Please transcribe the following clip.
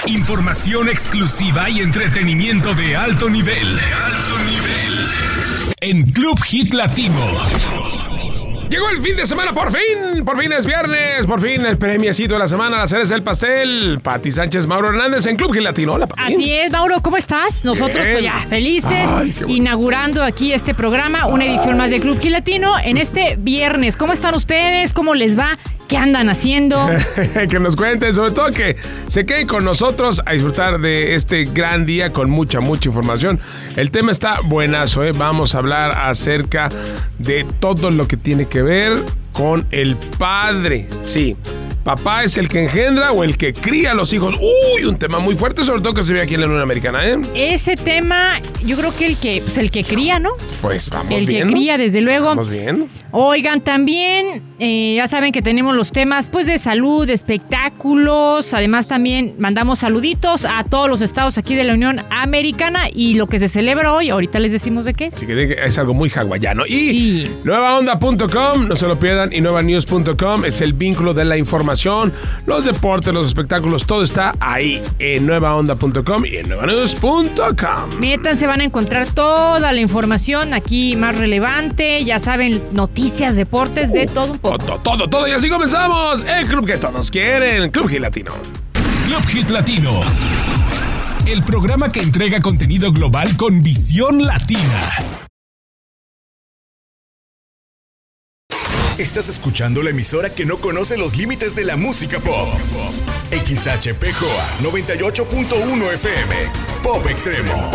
Información exclusiva y entretenimiento de alto nivel. En Club Hit Latino. Llegó el fin de semana, por fin es viernes, por fin el premiecito de la semana, la cereza del pastel. Pati Sánchez, Mauro Hernández en Club Hit Latino. Hola, Pati. Así es, Mauro, ¿cómo estás? Nosotros pues ya felices, inaugurando aquí este programa, una edición más de Club Hit Latino en este viernes. ¿Cómo están ustedes? ¿Cómo les va? ¿Qué andan haciendo? Que nos cuenten, sobre todo que se queden con nosotros a disfrutar de este gran día con mucha información. El tema está buenazo, ¿eh? Vamos a hablar acerca de todo lo que tiene que ver con el padre. Sí, papá es el que engendra o el que cría a los hijos. Uy, un tema muy fuerte, sobre todo que se ve aquí en la Unión Americana, ¿eh? Ese tema, yo creo que el que cría, ¿no? Pues vamos el viendo. Que cría, desde luego. Vamos bien. Oigan, también ya saben que tenemos los temas pues de salud, de espectáculos. Además también mandamos saluditos a todos los estados aquí de la Unión Americana y lo que se celebra hoy, ahorita les decimos de qué es. Así que es algo muy hawaiano. Y nuevaonda.com, no se lo pierdan, y nuevanews.com es el vínculo de la información, los deportes, los espectáculos, todo está ahí en nuevaonda.com y en nuevanews.com. Métanse, van a encontrar toda la información aquí más relevante, ya saben, noticias, deportes, de todo un poco. Todo, y así comenzamos el club que todos quieren, Club Hit Latino. Club Hit Latino, el programa que entrega contenido global con visión latina. Estás escuchando la emisora que no conoce los límites de la música pop. XHPJOA 98.1 FM. Pop Extremo.